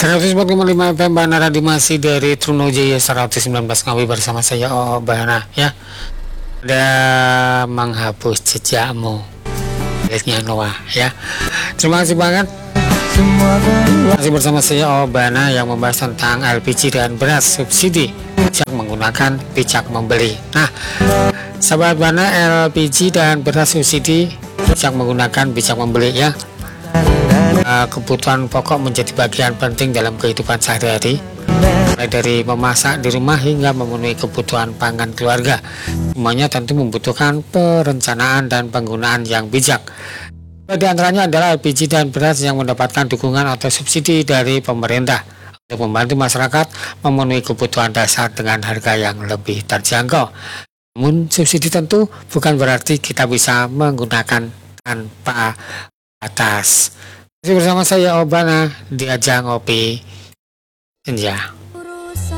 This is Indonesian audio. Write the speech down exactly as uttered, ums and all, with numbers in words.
seratus empat koma lima F M Bana Radio masih dari Trunojaya seratus sembilan belas Ngawi bersama saya O Bana ya. Dan menghapus jejakmu lihatnya Noah ya. Terima kasih banget. Masih bersama saya O Bana yang membahas tentang L P G dan beras subsidi, bijak menggunakan, bijak membeli. Nah, sahabat Bana, L P G dan beras subsidi, bijak menggunakan, bijak membeli ya. Uh, kebutuhan pokok menjadi bagian penting dalam kehidupan sehari-hari, mulai dari memasak di rumah hingga memenuhi kebutuhan pangan keluarga. Semuanya tentu membutuhkan perencanaan dan penggunaan yang bijak. Di antaranya adalah L P G dan beras yang mendapatkan dukungan atau subsidi dari pemerintah untuk membantu masyarakat memenuhi kebutuhan dasar dengan harga yang lebih terjangkau. Namun subsidi tentu bukan berarti kita bisa menggunakan tanpa batas. Masih bersama saya Obana di ajang Ngopi Senja.